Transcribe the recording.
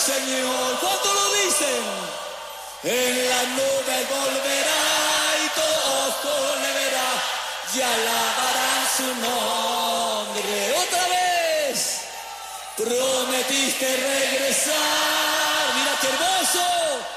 Señor. ¿Cuánto lo dicen? En la nube volverá y todo ojo le verá y alabarán su nombre. Otra vez prometiste regresar.